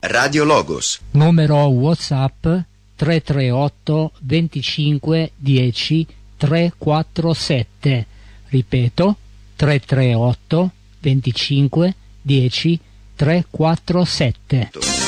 Radio Logos. Numero WhatsApp 338 25 10 347. Ripeto, 338 25 10 347.